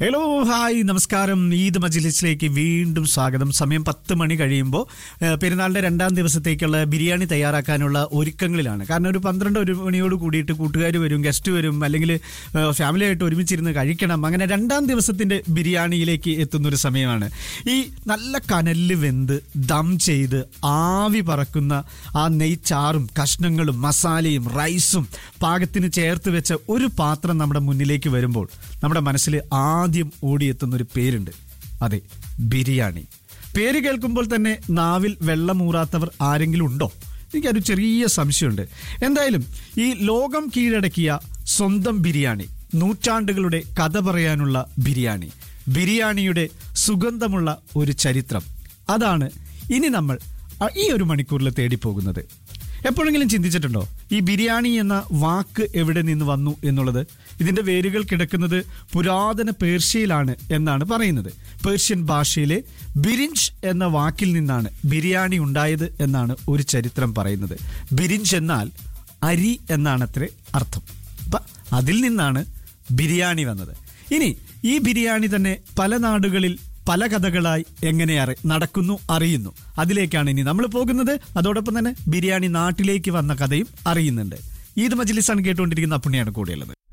Hello hi നമസ്കാരം. ഈദ് മജ്ലിസിലേക്ക് വീണ്ടും സ്വാഗതം. സമയം 10 മണി കഴിയുമ്പോൾ പെരുന്നാളിന്റെ 2ാം ദിവസത്തേക്കുള്ള ബിരിയാണി തയ്യാറാക്കാനുള്ള ഒരുക്കങ്ങളിലാണ്. കാരണം ഒരു 12-1 മണിയോട് കൂടിയിട്ട് കൂട്ടുകാർ വരും, ഗസ്റ്റ് വരും, അല്ലെങ്കിൽ ഫാമിലി ആയിട്ട് ഒരുമിച്ചിരുന്ന് കഴിക്കണം. അങ്ങനെ 2ാം ദിവസത്തിന്റെ ബിരിയാണിയിലേക്ക് എത്തുന്നൊരു സമയമാണ്. ഈ നല്ല കനലിൽ വെന്ത് ദം ചെയ്ത് ആവി പറക്കുന്ന ആ നെയ്ച്ചാറും കഷ്ണങ്ങളും മസാലയും റൈസും പാകത്തിന് ചേർത്ത് വെച്ച ഒരു പാത്രം നമ്മുടെ മുന്നിലേക്ക് വരുമ്പോൾ നമ്മുടെ മനസ്സിൽ ആദ്യം ഓടിയെത്തുന്നൊരു പേരുണ്ട്. അതെ, ബിരിയാണി. പേര് കേൾക്കുമ്പോൾ തന്നെ നാവിൽ വെള്ളമൂറാത്തവർ ആരെങ്കിലും ഉണ്ടോ? എനിക്കൊരു ചെറിയ സംശയമുണ്ട്. എന്തായാലും ഈ ലോകം കീഴടക്കിയ സ്വന്തം ബിരിയാണി, നൂറ്റാണ്ടുകളുടെ കഥ പറയാനുള്ള ബിരിയാണി, ബിരിയാണിയുടെ സുഗന്ധമുള്ള ഒരു ചരിത്രം, അതാണ് ഇനി നമ്മൾ ഈ ഒരു മണിക്കൂറിൽ തേടിപ്പോകുന്നത്. എപ്പോഴെങ്കിലും ചിന്തിച്ചിട്ടുണ്ടോ ഈ ബിരിയാണി എന്ന വാക്ക് എവിടെ നിന്ന് വന്നു എന്നുള്ളത്? ഇതിന്റെ വേരുകൾ കിടക്കുന്നത് പുരാതന പേർഷ്യയിലാണ് എന്നാണ് പറയുന്നത്. പേർഷ്യൻ ഭാഷയിലെ ബിരിഞ്ച് എന്ന വാക്കിൽ നിന്നാണ് ബിരിയാണി ഉണ്ടായത് എന്നാണ് ഒരു ചരിത്രം പറയുന്നത്. ബിരിഞ്ച് എന്നാൽ അരി എന്നാണത്രേ അർത്ഥം. അപ്പം അതിൽ നിന്നാണ് ബിരിയാണി വന്നത്. ഇനി ഈ ബിരിയാണി തന്നെ പല നാടുകളിൽ പല കഥകളായി എങ്ങനെ നടക്കുന്നു, അറിയുന്നു. അതിലേക്കാണ് ഇനി നമ്മൾ പോകുന്നത്. അതോടൊപ്പം തന്നെ ബിരിയാണി നാട്ടിലേക്ക് വന്ന കഥയും അറിയുന്നുണ്ട്. ഈദ് മജ്ലിസാണ് കേട്ടുകൊണ്ടിരിക്കുന്ന പുണ്യാണ് കൂടെയുള്ളത്.